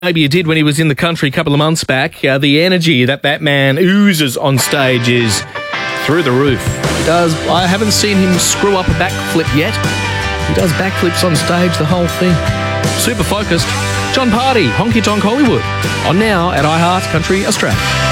maybe you did when he was in the country a couple of months back. The energy that man oozes on stage is through the roof. He does. I haven't seen him screw up a backflip yet. He does backflips on stage, the whole thing. Super focused. John Party, Honky Tonk Hollywood. On now at iHeart Country Australia.